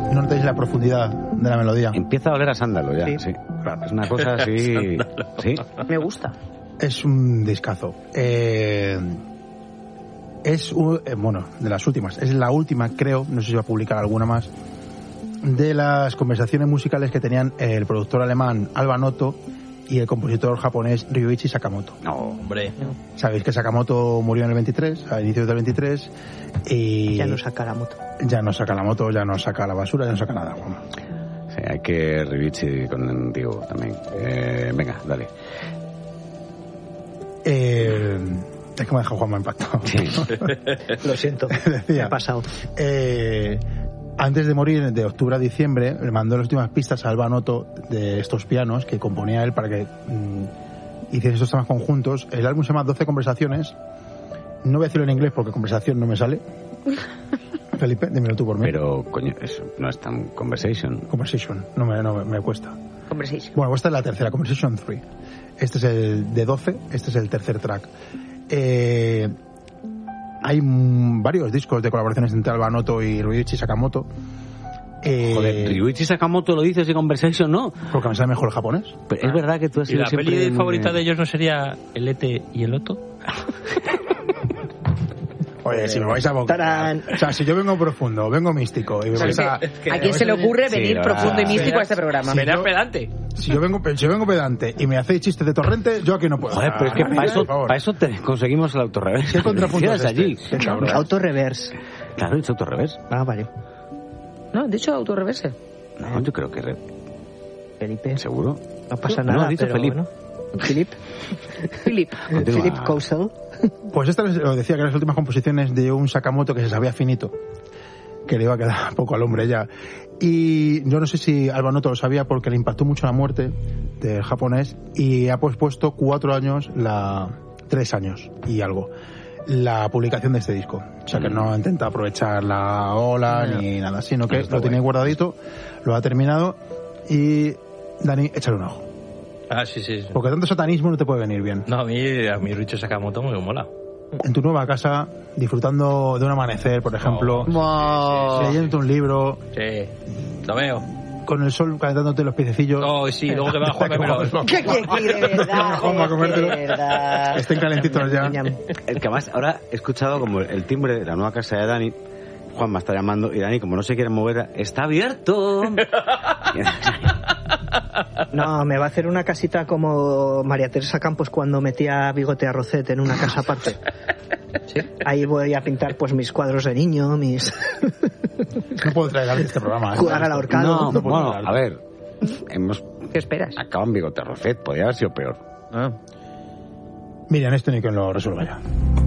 no notáis la profundidad de la melodía. Empieza a oler a sándalo ya, sí. Claro, es una cosa así... ¿Sí? Me gusta. Es un discazo. Es bueno, de las últimas. Es la última, creo, no sé si va a publicar alguna más, de las conversaciones musicales que tenían el productor alemán Alba Noto y el compositor japonés Ryuichi Sakamoto. No, hombre. Sabéis que Sakamoto murió en el 23, a inicios del 23, y... Ya no saca la moto. Ya no saca la moto, ya no saca la basura, ya no saca nada. Bueno. Sí, hay que Ryuichi contigo también. Venga, dale. Es que me ha dejado Juanma impactado. Sí. Lo siento, Decía, me ha pasado. Antes de morir, de octubre a diciembre, le mandó las últimas pistas a Alba Noto de estos pianos que componía él para que hiciese estos temas conjuntos. El álbum se llama 12 conversaciones. No voy a decirlo en inglés porque conversación no me sale. Felipe, dímelo tú por mí. Pero, coño, eso no es tan conversation. Conversation, no me cuesta. Conversation. Bueno, esta es la tercera, Conversation 3. Este es el de 12, este es el tercer track. Hay varios discos de colaboraciones entre Alba Noto y Ryuichi Sakamoto. Joder, Ryuichi Sakamoto lo dices y Conversation no. Porque me sale mejor el japonés. Pero es verdad que tú has ¿Y sido la siempre peli muy favorita bien. de ellos no sería El Ete y el Otto? Oye, si me vais a bocar. ¡Tarán! O sea, si yo vengo profundo, vengo místico y me vais a... ¿A quién se le ocurre Sí, venir la profundo y verdad. místico a este programa? Verás pedante. Si yo vengo pedante y me hacéis chistes de torrente, yo aquí no puedo. Joder, pero es que Por favor. para eso te conseguimos el autorrevés. ¿Qué contrapunto es allí. este? Qué cabrón. Autorreverse. Claro, es autorrevés. Ah, vale. No, de hecho, autorreverse. No, yo creo que Felipe. seguro. No pasa No, nada, ha dicho pero Felipe. bueno. Philip. Continúa. Philip Cousel. Pues esta lo decía que eran las últimas composiciones de un Sakamoto que se sabía finito, que le iba a quedar poco al hombre ya. Y yo no sé si Alba Noto lo sabía porque le impactó mucho la muerte del japonés y ha pospuesto 3 años y algo la publicación de este disco. O sea que no intenta aprovechar la ola ni nada, sino que lo tiene guardadito, lo ha terminado y Dani, échale un ojo. Ah, sí. Porque tanto satanismo no te puede venir bien. No, a mí Ryuichi Sakamoto me mola. En tu nueva casa, disfrutando de un amanecer, por ejemplo, leyendo un libro, Sí, lo veo. con el sol calentándote los piececillos. Oh, sí, luego te va a jugar pero... ¿Qué de verdad? Vamos a comértelo. De verdad. Estén calentitos ya. El que además ahora he escuchado como el timbre de la nueva casa de Dani. Juan me está llamando y Dani, como no se quiere mover, está abierto. No, me va a hacer una casita como María Teresa Campos cuando metía Bigote a Rosette en una casa aparte. ¿Sí? Ahí voy a pintar pues mis cuadros de niño, mis... No puedo traer a este programa. Jugar al ahorcado. No, puedo bueno, hablar. a ver. Hemos ¿Qué esperas? acabado en Bigote Rofet, podría haber sido peor. Miriam, esto ni que lo resuelva ya.